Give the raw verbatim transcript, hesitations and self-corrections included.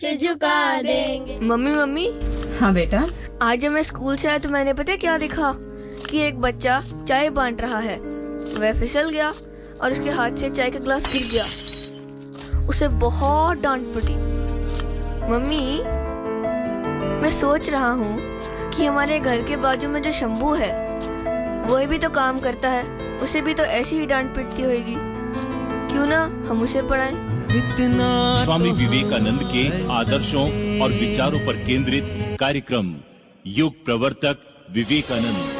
झुका देंगे। Mummy mummy. हाँ बेटा। आज जब मैं स्कूल से आया तो मैंने पता है क्या देखा कि एक बच्चा चाय बांट रहा है। वह फिसल गया और उसके हाथ से चाय का ग्लास गिर गया। उसे बहुत डांट पड़ी। मम्मी मैं सोच रहा हूँ कि हमारे घर के बाजू में जो शंभू है वह भी तो काम करता है, उसे भी तो ऐसी ही डांट पिटती होगी। क्यों ना हम उसे पढ़ाएं? स्वामी विवेकानंद के आदर्शों और विचारों पर केंद्रित कार्यक्रम युग प्रवर्तक विवेकानंद।